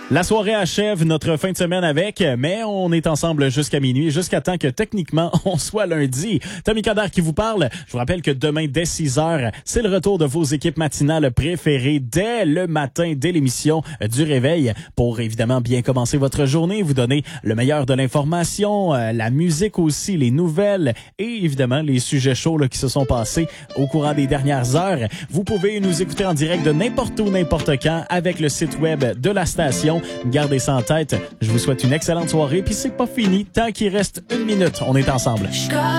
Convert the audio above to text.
La soirée achève notre fin de semaine avec, mais on est ensemble jusqu'à minuit, jusqu'à temps que techniquement on soit lundi. Tommy Coderre qui vous parle. Je vous rappelle que demain dès 6h, c'est le retour de vos équipes matinales préférées dès le matin, dès l'émission du réveil, pour évidemment bien commencer votre journée, vous donner le meilleur de l'information, la musique aussi, les nouvelles et évidemment les sujets chauds là, qui se sont passés au courant des dernières heures. Vous pouvez nous écouter en direct de n'importe où, n'importe quand avec le site web de la station. Gardez ça en tête. Je vous souhaite une excellente soirée. Puis c'est pas fini tant qu'il reste 1 minute. On est ensemble.